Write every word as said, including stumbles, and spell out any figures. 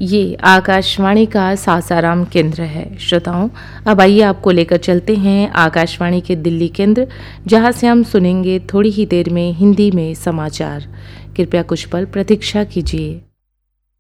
ये आकाशवाणी का सासाराम केंद्र है। श्रोताओं, अब आइए आपको लेकर चलते हैं आकाशवाणी के दिल्ली केंद्र, जहां से हम सुनेंगे थोड़ी ही देर में हिंदी में समाचार। कृपया कुछ पल प्रतीक्षा कीजिए।